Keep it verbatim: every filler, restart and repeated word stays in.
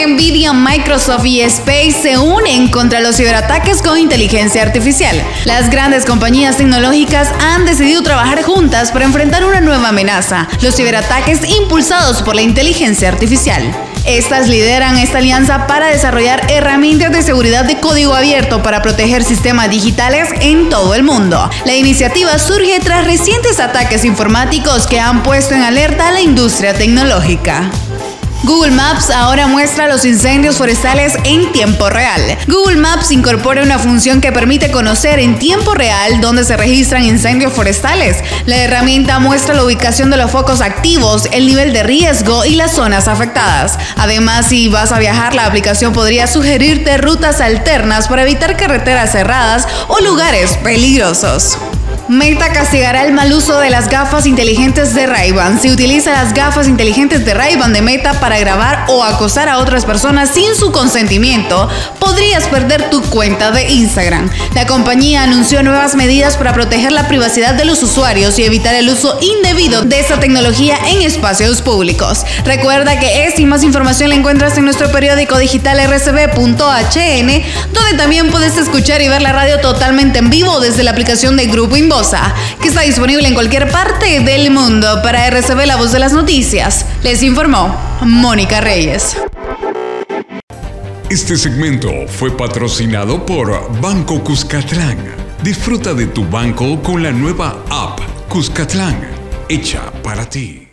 Nvidia, Microsoft y Space se unen contra los ciberataques con inteligencia artificial. Las grandes compañías tecnológicas han decidido trabajar juntas para enfrentar una nueva amenaza: los ciberataques impulsados por la inteligencia artificial. Estas lideran esta alianza para desarrollar herramientas de seguridad de código abierto para proteger sistemas digitales en todo el mundo. La iniciativa surge tras recientes ataques informáticos que han puesto en alerta a la industria tecnológica. Google Maps ahora muestra los incendios forestales en tiempo real. Google Maps incorpora una función que permite conocer en tiempo real dónde se registran incendios forestales. La herramienta muestra la ubicación de los focos activos, el nivel de riesgo y las zonas afectadas. Además, si vas a viajar, la aplicación podría sugerirte rutas alternas para evitar carreteras cerradas o lugares peligrosos. Meta castigará el mal uso de las gafas inteligentes de Ray-Ban. Si utilizas las gafas inteligentes de Ray-Ban de Meta para grabar o acosar a otras personas sin su consentimiento, podrías perder tu cuenta de Instagram. La compañía anunció nuevas medidas para proteger la privacidad de los usuarios y evitar el uso indebido de esta tecnología en espacios públicos. Recuerda que esta y más información la encuentras en nuestro periódico digital r c b punto h n, donde también puedes escuchar y ver la radio totalmente en vivo desde la aplicación de Grupo Inbosa, que está disponible en cualquier parte del mundo. Para R C B, la voz de las noticias, les informó Mónica Reyes. Este segmento fue patrocinado por Banco Cuscatlán. Disfruta de tu banco con la nueva app Cuscatlán, hecha para ti.